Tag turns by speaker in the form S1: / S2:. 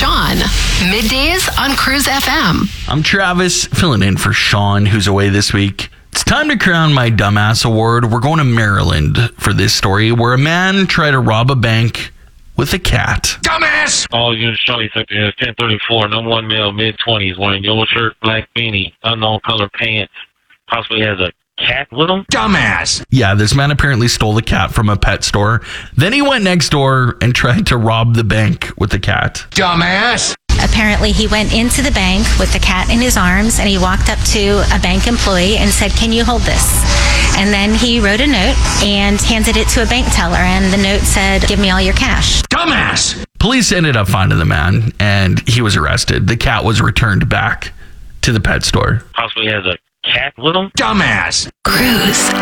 S1: Sean. Middays on Cruise FM.
S2: I'm Travis, filling in for Sean, who's away this week. It's time to crown my dumbass award. We're going to Maryland for this story, where a man tried to rob a bank with a cat.
S3: Dumbass!
S4: All you Shorty 1034, number one male, mid-20s, wearing yellow shirt, black beanie, unknown color pants, possibly has a cat with him.
S3: Dumbass!
S2: Yeah, this man apparently stole the cat from a pet store. Then he went next door and tried to rob the bank with the cat.
S3: Dumbass!
S5: Apparently, he went into the bank with the cat in his arms, and he walked up to a bank employee and said, "Can you hold this?" And then he wrote a note and handed it to a bank teller, and the note said, "Give me all your cash."
S3: Dumbass!
S2: Police ended up finding the man, and he was arrested. The cat was returned back to the pet store.
S4: Possibly has a cat with him.
S3: Dumbass!
S1: Cruise